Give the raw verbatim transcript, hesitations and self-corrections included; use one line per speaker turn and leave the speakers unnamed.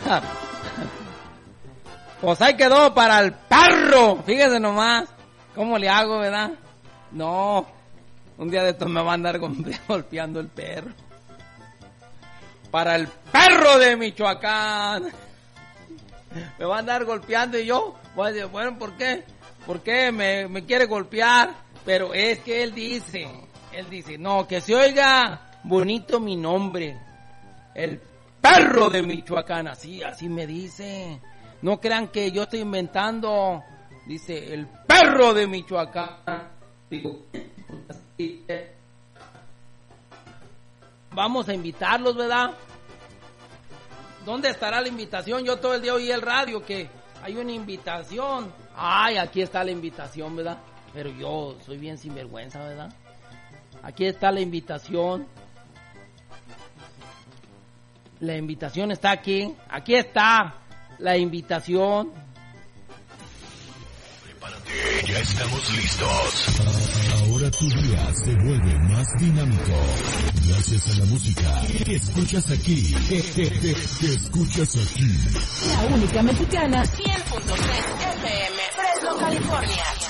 Pues ahí quedó para el perro. Fíjese nomás. ¿Cómo le hago, verdad? No. Un día de estos me va a andar golpeando el perro. Para el perro de Michoacán. Me va a andar golpeando y yo voy a decir, bueno, ¿por qué? ¿Por qué me, me quiere golpear? Pero es que él dice, él dice, no, que se oiga bonito mi nombre. El perro de Michoacán, así, así me dice. No crean que yo estoy inventando. Dice, el perro de Michoacán. Digo, así, eh. Vamos a invitarlos, ¿verdad? ¿Dónde estará la invitación? Yo todo el día oí el radio que hay una invitación. Ay, aquí está la invitación, ¿verdad? Pero yo soy bien sinvergüenza, ¿verdad? Aquí está la invitación. La invitación está aquí. Aquí está la invitación.
Prepárate, ya estamos listos. Ahora tu día se vuelve más dinámico. Gracias a la música que escuchas aquí. Que escuchas aquí.
La única mexicana, cien punto tres F M, Fresno, California.